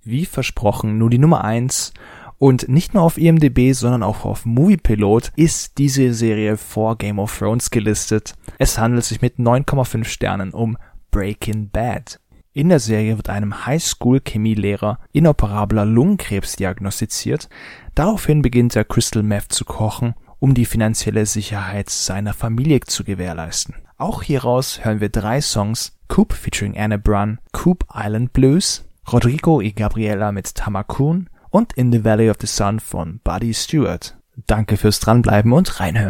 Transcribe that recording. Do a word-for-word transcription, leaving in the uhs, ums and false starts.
Wie versprochen, nur die Nummer eins. Und nicht nur auf I M D B, sondern auch auf Moviepilot ist diese Serie vor Game of Thrones gelistet. Es handelt sich mit neun Komma fünf Sternen um Breaking Bad. In der Serie wird einem Highschool-Chemielehrer inoperabler Lungenkrebs diagnostiziert. Daraufhin beginnt er Crystal Meth zu kochen, um die finanzielle Sicherheit seiner Familie zu gewährleisten. Auch hieraus hören wir drei Songs: Coop featuring Anna Brun, Coop Island Blues, Rodrigo y Gabriela mit Tamakun und In the Valley of the Sun von Buddy Stewart. Danke fürs Dranbleiben und reinhören.